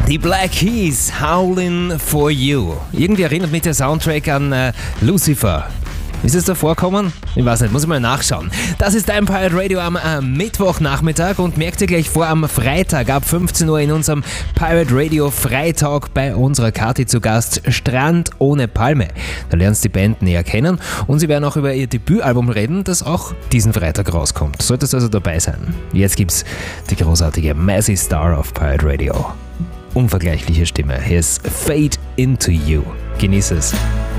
Die Black Keys, Howlin' for You. Irgendwie erinnert mich der Soundtrack an Lucifer. Ist es da vorkommen? Ich weiß nicht, muss ich mal nachschauen. Das ist dein Pirate Radio am Mittwochnachmittag und merkt ihr gleich vor, am Freitag ab 15 Uhr in unserem Pirate Radio Freitag bei unserer Kathi zu Gast, Strand ohne Palme. Da lernst du die Band näher kennen und sie werden auch über ihr Debütalbum reden, das auch diesen Freitag rauskommt. Solltest also dabei sein. Jetzt gibt's die großartige Mazzy Star auf Pirate Radio. Unvergleichliche Stimme. Hier ist Fade Into You. Genieß es.